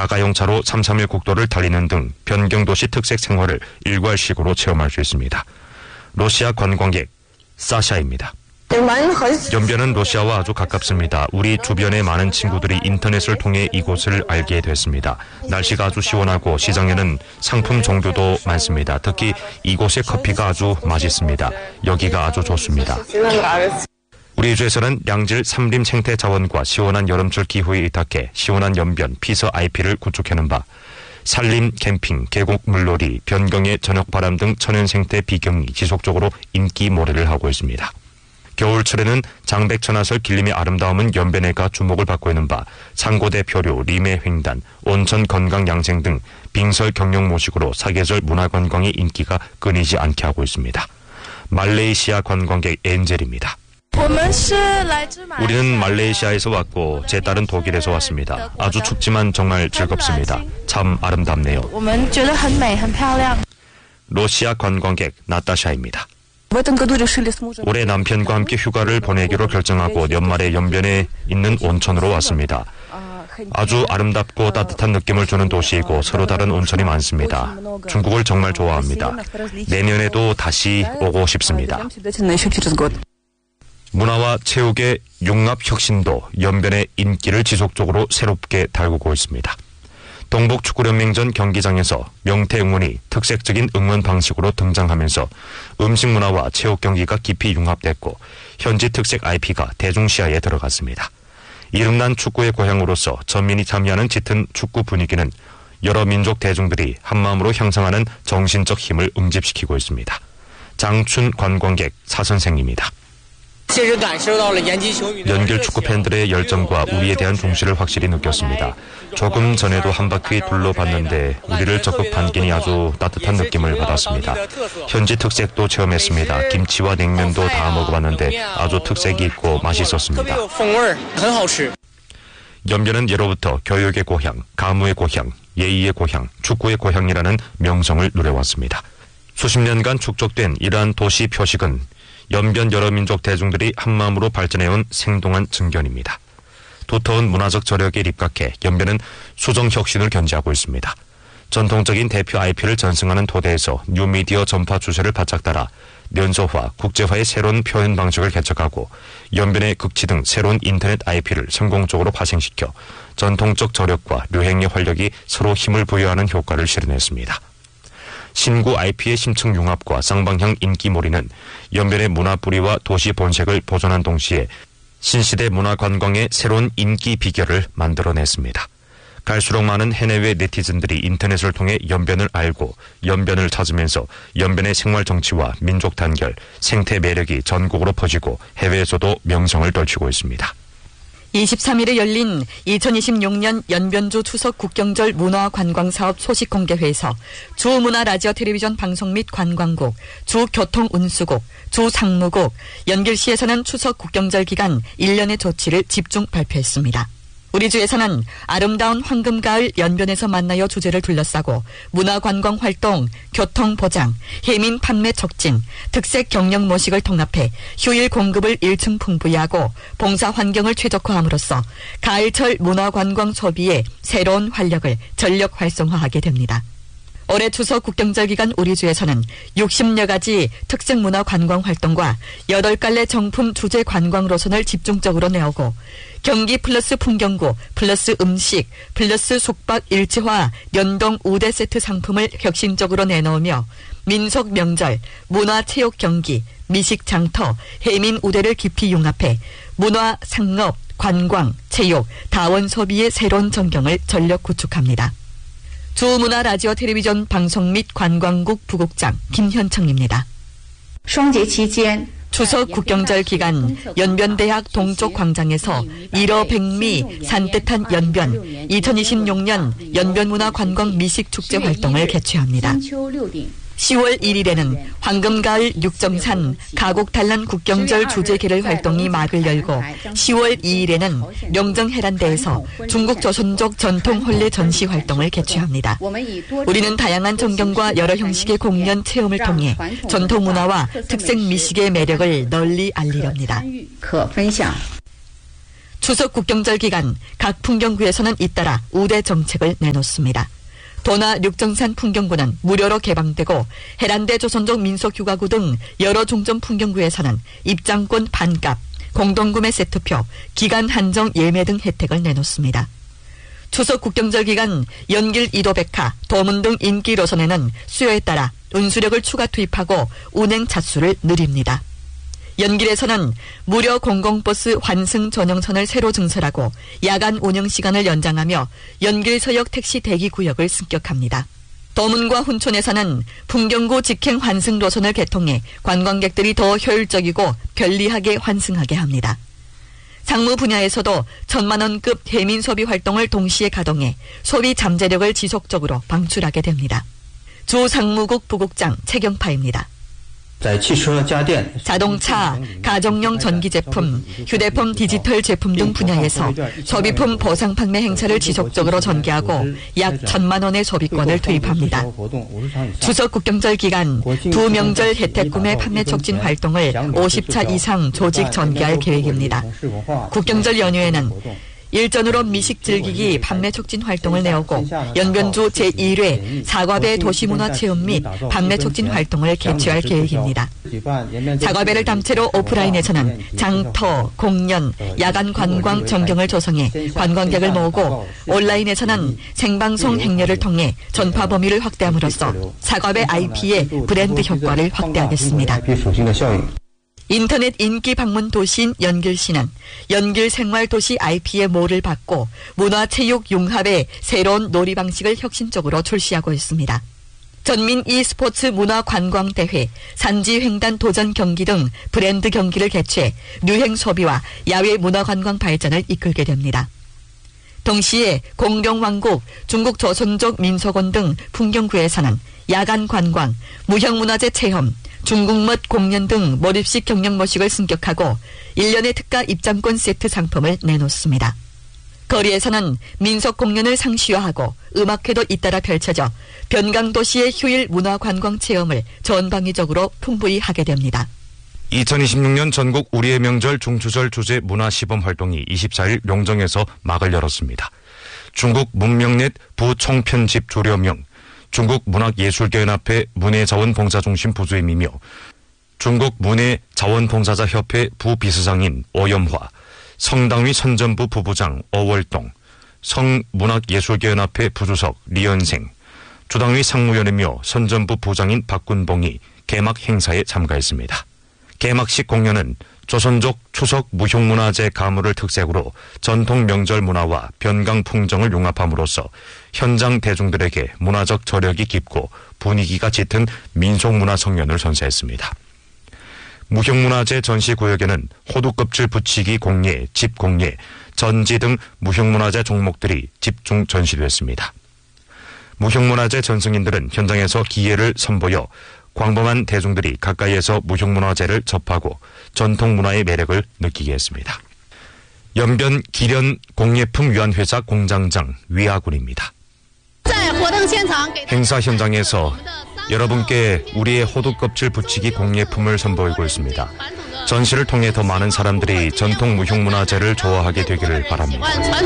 자가용 차로 331 국도를 달리는 등 변경도시 특색 생활을 일괄식으로 체험할 수 있습니다. 러시아 관광객 사샤입니다. 연변은 러시아와 아주 가깝습니다. 우리 주변의 많은 친구들이 인터넷을 통해 이곳을 알게 됐습니다. 날씨가 아주 시원하고 시장에는 상품 종류도 많습니다. 특히 이곳의 커피가 아주 맛있습니다. 여기가 아주 좋습니다. 우리 주에서는 양질 삼림 생태 자원과 시원한 여름철 기후에 의탁해 시원한 연변 피서 IP를 구축하는 바 산림 캠핑, 계곡 물놀이, 변경의 저녁 바람 등 천연 생태 비경이 지속적으로 인기 몰이를 하고 있습니다. 겨울철에는 장백천하설 길림의 아름다움은 연변해가 주목을 받고 있는 바 상고대 표류, 림의 횡단, 온천 건강 양생 등 빙설 경영 모식으로 사계절 문화관광의 인기가 끊이지 않게 하고 있습니다. 말레이시아 관광객 엔젤입니다. 우리는 말레이시아에서 왔고 제 딸은 독일에서 왔습니다. 아주 춥지만 정말 즐겁습니다. 참 아름답네요. 러시아 관광객 나타샤입니다. 올해 남편과 함께 휴가를 보내기로 결정하고 연말에 연변에 있는 온천으로 왔습니다. 아주 아름답고 따뜻한 느낌을 주는 도시이고 서로 다른 온천이 많습니다. 중국을 정말 좋아합니다. 내년에도 다시 오고 싶습니다. 문화와 체육의 융합 혁신도 연변의 인기를 지속적으로 새롭게 달구고 있습니다. 동북축구연맹전 경기장에서 명태 응원이 특색적인 응원 방식으로 등장하면서 음식 문화와 체육 경기가 깊이 융합됐고 현지 특색 IP가 대중시야에 들어갔습니다. 이름난 축구의 고향으로서 전민이 참여하는 짙은 축구 분위기는 여러 민족 대중들이 한마음으로 향상하는 정신적 힘을 응집시키고 있습니다. 장춘 관광객 사선생입니다. 연길 축구 팬들의 열정과 우리에 대한 중시를 확실히 느꼈습니다. 조금 전에도 한 바퀴 둘러봤는데 우리를 적극 반기니 아주 따뜻한 느낌을 받았습니다. 현지 특색도 체험했습니다. 김치와 냉면도 다 먹어봤는데 아주 특색이 있고 맛있었습니다. 연변은 예로부터 교육의 고향, 가무의 고향, 예의의 고향, 축구의 고향이라는 명성을 누려왔습니다. 수십 년간 축적된 이러한 도시 표식은 연변 여러 민족 대중들이 한마음으로 발전해온 생동한 증견입니다. 두터운 문화적 저력에 입각해 연변은 수정 혁신을 견지하고 있습니다. 전통적인 대표 IP를 전승하는 토대에서 뉴미디어 전파 추세를 바짝 따라 면소화, 국제화의 새로운 표현 방식을 개척하고 연변의 극치 등 새로운 인터넷 IP를 성공적으로 파생시켜 전통적 저력과 류행의 활력이 서로 힘을 부여하는 효과를 실현했습니다. 신구 IP의 심층 융합과 쌍방향 인기몰이는 연변의 문화 뿌리와 도시 본색을 보존한 동시에 신시대 문화 관광의 새로운 인기 비결을 만들어냈습니다. 갈수록 많은 해내외 네티즌들이 인터넷을 통해 연변을 알고 연변을 찾으면서 연변의 생활 정치와 민족 단결, 생태 매력이 전국으로 퍼지고 해외에서도 명성을 떨치고 있습니다. 23일에 열린 2026년 연변주 추석 국경절 문화관광사업 소식공개회에서 주문화라디오텔레비전 방송 및 관광국, 주교통운수국, 주상무국, 연길시에서는 추석 국경절 기간 1년의 조치를 집중 발표했습니다. 우리 주에서는 아름다운 황금가을 연변에서 만나요 주제를 둘러싸고 문화관광활동, 교통보장, 해민 판매 촉진, 특색 경영 모식을 통합해 휴일 공급을 일층 풍부히 하고 봉사 환경을 최적화함으로써 가을철 문화관광 소비에 새로운 활력을 전력 활성화하게 됩니다. 올해 추석 국경절 기간 우리 주에서는 60여 가지 특색 문화 관광 활동과 8갈래 정품 주제 관광 노선을 집중적으로 내오고 경기 플러스 풍경구 플러스 음식 플러스 숙박 일지화 연동 우대 세트 상품을 혁신적으로 내놓으며 민속 명절, 문화 체육 경기, 미식 장터, 해민 우대를 깊이 융합해 문화, 상업, 관광, 체육, 다원 소비의 새로운 전경을 전력 구축합니다. 주문화라디오텔레비전 방송 및 관광국 부국장 김현청입니다. 추석 국경절 기간 연변대학 동쪽 광장에서 일어 백미 산뜻한 연변 2026년 연변문화관광 미식축제 활동을 개최합니다. 10월 1일에는 황금가을 육정산 가곡단란 국경절 주제계를 활동이 막을 열고 10월 2일에는 명정해란대에서 중국 조선족 전통 혼례 전시 활동을 개최합니다. 우리는 다양한 전경과 여러 형식의 공연 체험을 통해 전통 문화와 특색 미식의 매력을 널리 알리렵니다. 추석 국경절 기간 각 풍경구에서는 잇따라 우대 정책을 내놓습니다. 도나 육정산 풍경구는 무료로 개방되고 해란대 조선족 민속휴가구 등 여러 중점 풍경구에서는 입장권 반값, 공동구매 세트표, 기간 한정 예매 등 혜택을 내놓습니다. 추석 국경절 기간 연길 이도백화, 도문 등 인기 노선에는 수요에 따라 운수력을 추가 투입하고 운행 차수를 늘립니다. 연길에서는 무료 공공버스 환승 전용선을 새로 증설하고 야간 운영 시간을 연장하며 연길서역 택시 대기 구역을 승격합니다. 도문과 훈촌에서는 풍경구 직행 환승 노선을 개통해 관광객들이 더 효율적이고 편리하게 환승하게 합니다. 상무 분야에서도 1,000만 원급 해민 소비 활동을 동시에 가동해 소비 잠재력을 지속적으로 방출하게 됩니다. 주 상무국 부국장 최경파입니다. 자동차, 가정용 전기 제품, 휴대폰 디지털 제품 등 분야에서 소비품 보상 판매 행사를 지속적으로 전개하고 약 1,000만 원의 소비권을 투입합니다. 추석 국경절 기간 두 명절 혜택 구매 판매 촉진 활동을 50차 이상 조직 전개할 계획입니다. 국경절 연휴에는 일전으로 미식 즐기기 판매 촉진 활동을 내오고 연변주 제1회 사과배 도시문화체험 및 판매 촉진 활동을 개최할 계획입니다. 사과배를 담채로 오프라인에서는 장터, 공연, 야간 관광 전경을 조성해 관광객을 모으고 온라인에서는 생방송 행렬을 통해 전파 범위를 확대함으로써 사과배 IP의 브랜드 효과를 확대하겠습니다. 인터넷 인기 방문 도시인 연길시는 연길생활도시 IP의 모를 받고 문화체육 융합의 새로운 놀이 방식을 혁신적으로 출시하고 있습니다. 전민 e스포츠 문화관광대회, 산지횡단 도전 경기 등 브랜드 경기를 개최해 유행 소비와 야외 문화관광 발전을 이끌게 됩니다. 동시에 공룡왕국, 중국 조선족 민속원 등 풍경구에서는 야간 관광, 무형문화재 체험, 중국멋 공연 등 몰입식 경영 모식을 승격하고 1년의 특가 입장권 세트 상품을 내놓습니다. 거리에서는 민속 공연을 상시화하고 음악회도 잇따라 펼쳐져 변강도시의 휴일 문화관광 체험을 전방위적으로 풍부히 하게 됩니다. 2026년 전국 우리의 명절 중추절 주제 문화시범 활동이 24일 용정에서 막을 열었습니다. 중국 문명넷 부총편집 조려명, 중국 문학예술계연합회 문예자원봉사중심 부주임이며 중국 문예자원봉사자협회 부비서장인 오염화, 성당위 선전부 부부장 오월동, 성문학예술계연합회 부주석 리연생, 주당위 상무위원이며 선전부 부장인 박군봉이 개막 행사에 참가했습니다. 개막식 공연은 조선족 추석 무형문화재 가물을 특색으로 전통 명절 문화와 변강 풍정을 융합함으로써 현장 대중들에게 문화적 저력이 깊고 분위기가 짙은 민속문화 성연을 선사했습니다. 무형문화재 전시구역에는 호두껍질 붙이기 공예, 집공예, 전지 등 무형문화재 종목들이 집중 전시됐습니다. 무형문화재 전승인들은 현장에서 기회를 선보여 광범한 대중들이 가까이에서 무형문화재를 접하고 전통문화의 매력을 느끼게 했습니다. 연변 기련 공예품위안회사 공장장 위아군입니다. 행사 현장에서 여러분께 우리의 호두껍질 붙이기 공예품을 선보이고 있습니다. 전시를 통해 더 많은 사람들이 전통 무형문화재를 좋아하게 되기를 바랍니다.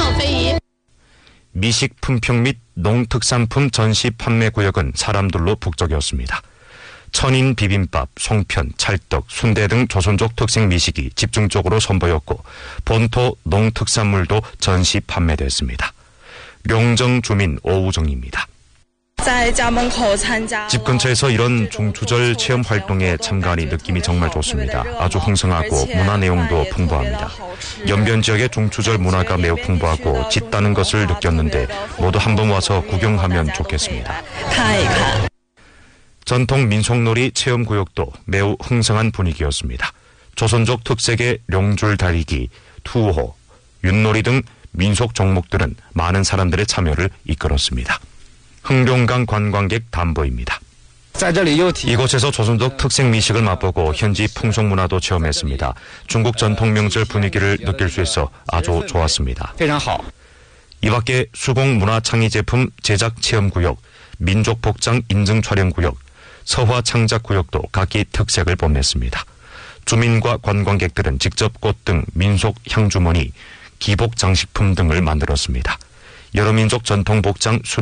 미식 품평 및 농특산품 전시 판매 구역은 사람들로 북적였습니다. 천인 비빔밥, 송편, 찰떡, 순대 등 조선족 특색 미식이 집중적으로 선보였고 본토 농특산물도 전시 판매됐습니다. 용정 주민 오우정입니다. 집 근처에서 이런 중추절 체험 활동에 참가하니 느낌이 정말 좋습니다. 아주 풍성하고 문화 내용도 풍부합니다. 연변 지역의 중추절 문화가 매우 풍부하고 짙다는 것을 느꼈는데 모두 한번 와서 구경하면 좋겠습니다. 전통 민속놀이 체험구역도 매우 흥성한 분위기였습니다. 조선족 특색의 룡줄 달리기, 투호, 윷놀이 등 민속 종목들은 많은 사람들의 참여를 이끌었습니다. 흥룡강 관광객 담보입니다. 이곳에서 조선족 특색 미식을 맛보고 현지 풍속문화도 체험했습니다. 중국 전통 명절 분위기를 느낄 수 있어 아주 좋았습니다. 이 밖에 수공 문화 창의 제품 제작 체험구역, 민족 복장 인증 촬영구역, 서화 창작구역도 각기 특색을 뽐냈습니다. 주민과 관광객들은 직접 꽃 등 민속 향주머니, 기복 장식품 등을 만들었습니다. 여러 민족 전통 복장